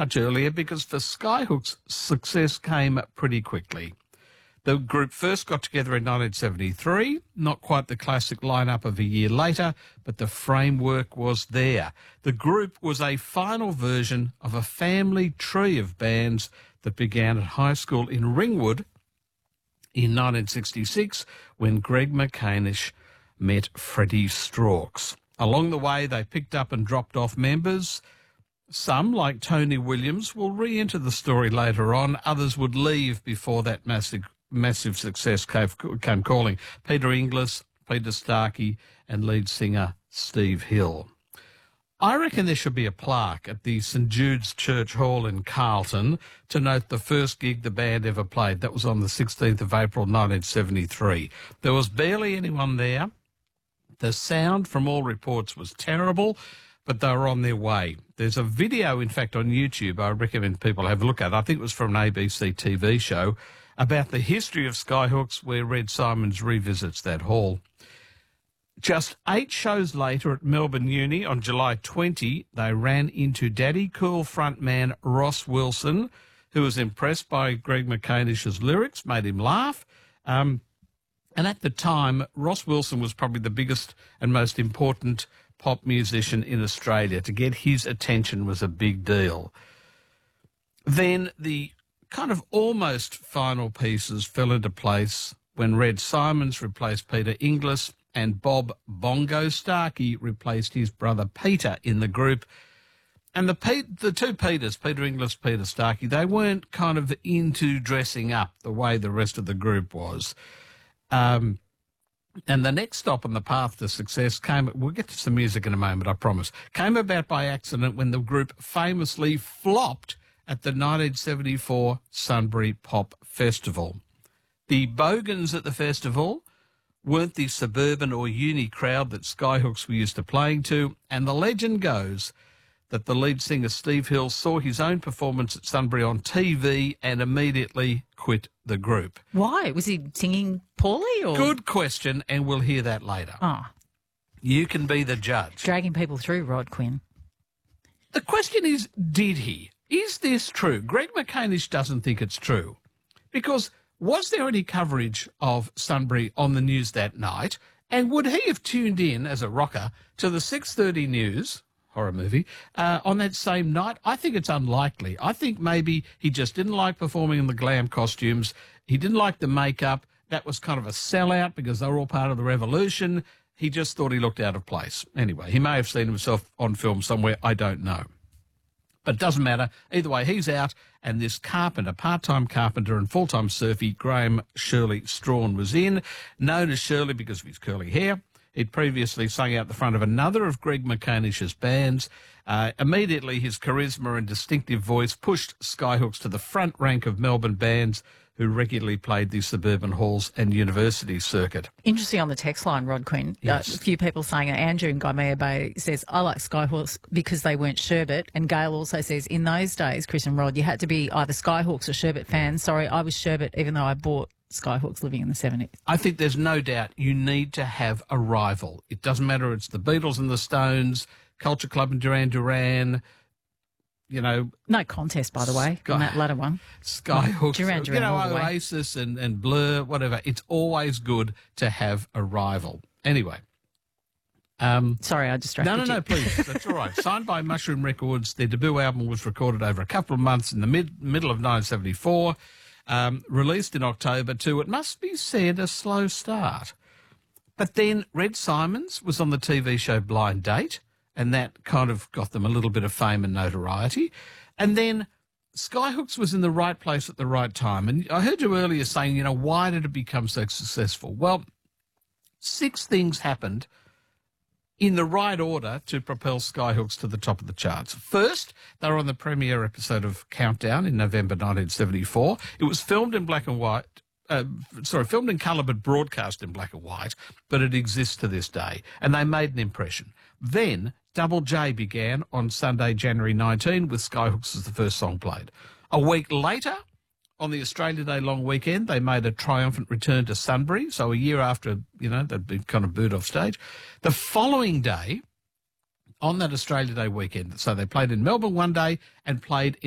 much earlier because the Skyhooks' success came pretty quickly. The group first got together in 1973, not quite the classic lineup of a year later, but the framework was there. The group was a final version of a family tree of bands that began at high school in Ringwood in 1966 when Greg McCanish met Freddie Strauchs. Along the way, they picked up and dropped off members. Some, like Tony Williams, will re-enter the story later on. Others would leave before that massive success came calling. Peter Inglis, Peter Starkey, and lead singer Steve Hill. I reckon there should be a plaque at the St Jude's Church Hall in Carlton to note the first gig the band ever played. That was on the 16th of April 1973. There was barely anyone there. The sound, from all reports, was terrible, but they were on their way. There's a video, in fact, on YouTube I recommend people have a look at. I think it was from an ABC TV show about the history of Skyhooks, where Red Simons revisits that hall. Just 8 shows later at Melbourne Uni on July 20, they ran into Daddy Cool frontman Ross Wilson, who was impressed by Greg McCanish's lyrics, made him laugh. And at the time, Ross Wilson was probably the biggest and most important pop musician in Australia. To get his attention was a big deal. Then the kind of almost final pieces fell into place when Red Simons replaced Peter Inglis and Bob Bongo Starkey replaced his brother Peter in the group. And the two Peters, Peter Inglis, Peter Starkey, they weren't kind of into dressing up the way the rest of the group was. And the next stop on the path to success we'll get to some music in a moment, I promise, came about by accident when the group famously flopped at the 1974 Sunbury Pop Festival. The bogans at the festival weren't the suburban or uni crowd that Skyhooks were used to playing to, and the legend goes that the lead singer Steve Hill saw his own performance at Sunbury on TV and immediately quit the group. Why? Was he singing poorly? Or? Good question, and we'll hear that later. Oh. You can be the judge. Dragging people through, Rod Quinn. The question is, did he? Is this true? Greg McCanish doesn't think it's true. Because was there any coverage of Sunbury on the news that night? And would he have tuned in as a rocker to the 6:30 news, horror movie, on that same night? I think it's unlikely. I think maybe he just didn't like performing in the glam costumes. He didn't like the makeup. That was kind of a sellout because they were all part of the revolution. He just thought he looked out of place. Anyway, he may have seen himself on film somewhere. I don't know. But it doesn't matter. Either way, he's out, and this carpenter, part-time carpenter and full-time surfie, Graham Shirley Strawn, was in, known as Shirley because of his curly hair. He'd previously sung out the front of another of Greg McCanish's bands. Immediately, his charisma and distinctive voice pushed Skyhooks to the front rank of Melbourne bands who regularly played the suburban halls and university circuit. Interesting on the text line, Rod Quinn. Yes. A few people saying, Andrew in Gaimea Bay says, I like Skyhawks because they weren't Sherbet. And Gail also says, in those days, Chris and Rod, you had to be either Skyhawks or Sherbet fans. Sorry, I was Sherbet even though I bought Skyhawks living in the 70s. I think there's no doubt you need to have a rival. It doesn't matter, it's the Beatles and the Stones, Culture Club and Duran Duran, you know. No contest, by the way, on that latter one. Skyhooks, Duran Duran, Oasis and Blur, whatever. It's always good to have a rival. Anyway. Sorry, I distracted you. No, please. That's all right. Signed by Mushroom Records, their debut album was recorded over a couple of months in the middle of 1974. Released in October to, it must be said, a slow start. But then Red Simons was on the TV show Blind Date, and that kind of got them a little bit of fame and notoriety. And then Skyhooks was in the right place at the right time. And I heard you earlier saying, why did it become so successful? Well, 6 things happened in the right order to propel Skyhooks to the top of the charts. First, they were on the premiere episode of Countdown in November 1974. It was filmed in black and white, filmed in colour but broadcast in black and white, but it exists to this day, and they made an impression. Then Double J began on Sunday, January 19, with Skyhooks as the first song played. A week later, on the Australia Day long weekend, they made a triumphant return to Sunbury. So a year after, they'd been kind of booed off stage. The following day, on that Australia Day weekend, so they played in Melbourne one day and played in